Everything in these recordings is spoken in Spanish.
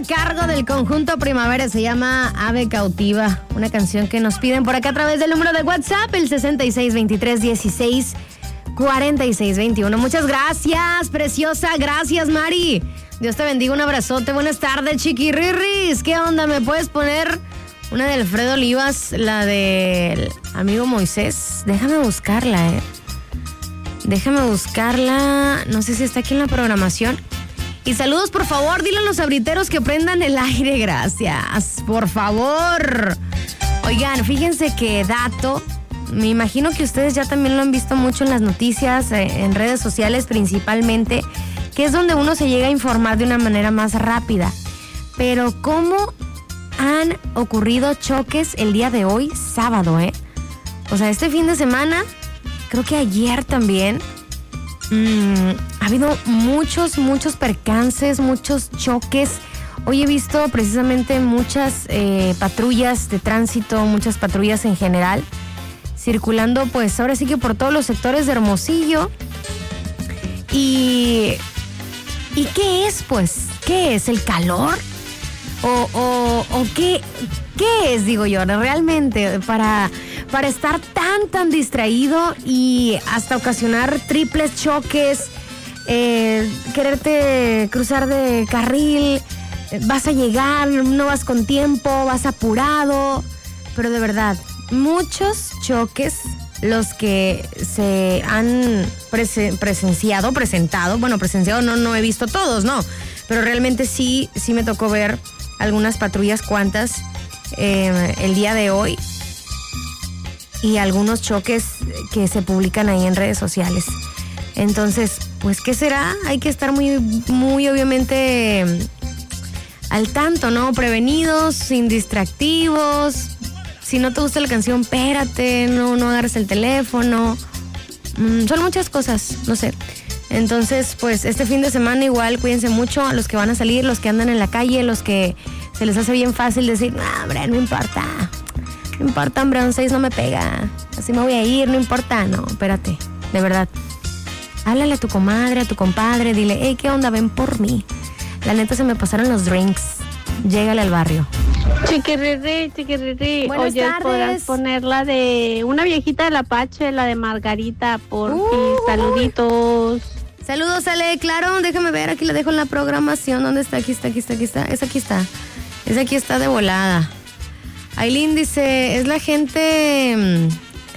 cargo del conjunto Primavera, se llama Ave Cautiva, una canción que nos piden por acá a través del número de WhatsApp, el 6623164621. Muchas gracias, preciosa, gracias, Mari. Dios te bendiga, un abrazote, buenas tardes, chiquirrirris. ¿Qué onda? ¿Me puedes poner una de Alfredo Olivas, la del amigo Moisés? Déjame buscarla, no sé si está aquí en la programación. Y saludos, por favor, dile a los abriteros que prendan el aire, gracias, por favor. Oigan, fíjense que dato, me imagino que ustedes ya también lo han visto mucho en las noticias, en redes sociales principalmente, que es donde uno se llega a informar de una manera más rápida. Pero ¿cómo han ocurrido choques el día de hoy, sábado, O sea, este fin de semana, creo que ayer también, ha habido muchos percances, muchos choques. Hoy he visto precisamente muchas patrullas de tránsito, muchas patrullas en general, circulando pues ahora sí que por todos los sectores de Hermosillo. ¿Y qué es pues? ¿Qué es? ¿El calor? ¿O qué es, digo yo, realmente para estar tan distraído y hasta ocasionar triples choques, quererte cruzar de carril, vas a llegar, no vas con tiempo, vas apurado, pero de verdad, muchos choques los que se han presenciado, no he visto todos, no, pero realmente sí me tocó ver algunas patrullas, cuantas, el día de hoy, y algunos choques que se publican ahí en redes sociales. Entonces, pues, ¿qué será? Hay que estar muy obviamente al tanto, ¿no? Prevenidos, sin distractivos. Si no te gusta la canción, espérate, no agarres el teléfono. Son muchas cosas, no sé. Entonces, pues, este fin de semana igual, cuídense mucho a los que van a salir, los que andan en la calle, los que se les hace bien fácil decir, hombre, no importa, hombre, un 6 no me pega, así me voy a ir, no importa. No, espérate, de verdad. Háblale a tu comadre, a tu compadre, dile, hey, ¿qué onda? Ven por mí. La neta, se me pasaron los drinks. Llégale al barrio. Chiquirri. Buenas Oye, tardes. podrás poner la de una viejita del Apache, la de Margarita, por saluditos. Saludos, Ale, claro, déjame ver, aquí la dejo en la programación. ¿Dónde está? Aquí está. Esa aquí está de volada. Aileen dice, es la gente...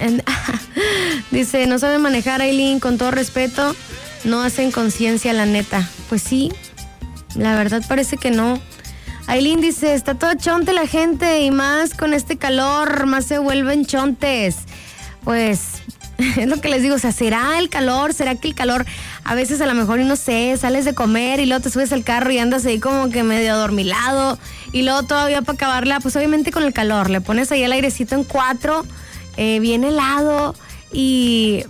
dice, no sabe manejar, Aileen, con todo respeto, no hacen conciencia, la neta. Pues sí, la verdad parece que no. Aileen dice, está todo chonte la gente y más con este calor, más se vuelven chontes. Pues es lo que les digo, o sea, ¿será el calor? ¿Será que el calor a veces a lo mejor, y no sé, sales de comer y luego te subes al carro y andas ahí como que medio adormilado y luego todavía para acabarla, pues obviamente con el calor, le pones ahí el airecito en 4, bien helado y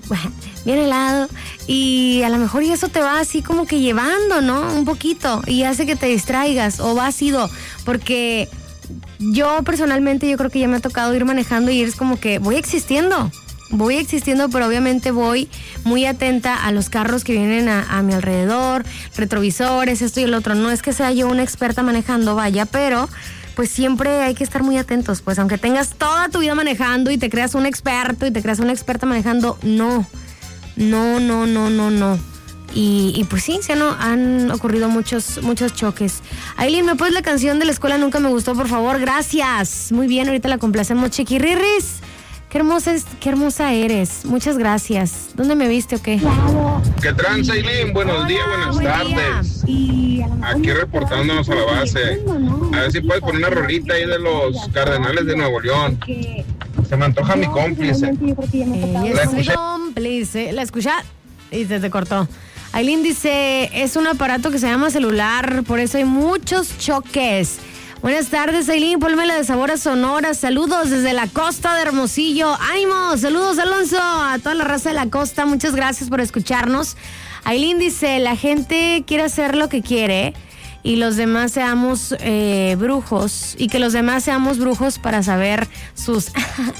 a lo mejor y eso te va así como que llevando, ¿no? Un poquito y hace que te distraigas o vas ido, porque yo personalmente yo creo que ya me ha tocado ir manejando y es como que voy existiendo, pero obviamente voy muy atenta a los carros que vienen a mi alrededor, retrovisores, esto y el otro. No es que sea yo una experta manejando, vaya, pero pues siempre hay que estar muy atentos, pues aunque tengas toda tu vida manejando y te creas un experto y te creas una experta manejando, no. Y pues sí, han ocurrido muchos choques. Aileen, ¿me puedes la canción de la escuela Nunca Me Gustó, por favor? Gracias. Muy bien, ahorita la complacemos. Chiquirrirris, qué hermosa eres. Muchas gracias. ¿Dónde me viste o qué? ¿Qué trans, Aileen? Buenos días, buenas tardes. Aquí reportándonos a la base. A ver si puedes poner una rolita ahí de los Cardenales de Nuevo León. Se me antoja mi cómplice. La escucha y se te cortó. Aileen dice, es un aparato que se llama celular, por eso hay muchos choques. Buenas tardes, Aileen, ponme la de Sabor a Sonora. Saludos desde la costa de Hermosillo. ¡Ánimo! Saludos, Alonso, a toda la raza de la costa. Muchas gracias por escucharnos. Aileen dice, la gente quiere hacer lo que quiere y los demás seamos brujos, y que los demás seamos brujos para saber sus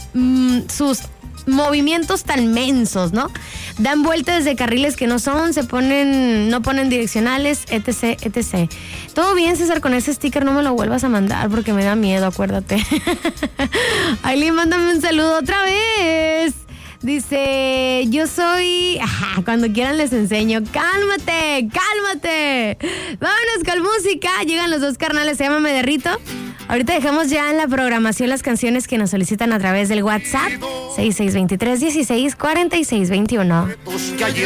movimientos tan mensos, ¿no? Dan vueltas de carriles que no son, no ponen direccionales, etc, etc. Todo bien, César, con ese sticker no me lo vuelvas a mandar porque me da miedo, acuérdate. Aileen, mándame un saludo otra vez. Dice, yo soy... cuando quieran les enseño. Cálmate, cálmate. Vámonos con música. Llegan los dos carnales, se llama Me Derrito. Ahorita dejamos ya en la programación las canciones que nos solicitan a través del WhatsApp 6623 16 46 21.